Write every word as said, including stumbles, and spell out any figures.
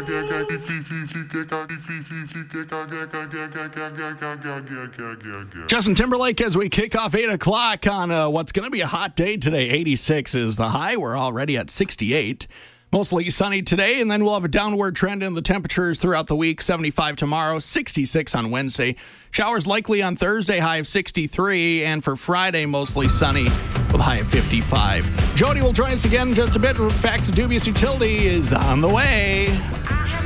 Justin Timberlake as we kick off eight o'clock on uh, what's going to be a hot day today. eighty-six is the high. We're already at sixty-eight. Mostly sunny today, and then we'll have a downward trend in the temperatures throughout the week. seventy-five tomorrow, sixty-six on Wednesday. Showers likely on Thursday, high of sixty-three, and for Friday, mostly sunny with a high of fifty-five. Jody will join us again in just a bit. Facts of Dubious Utility is on the way.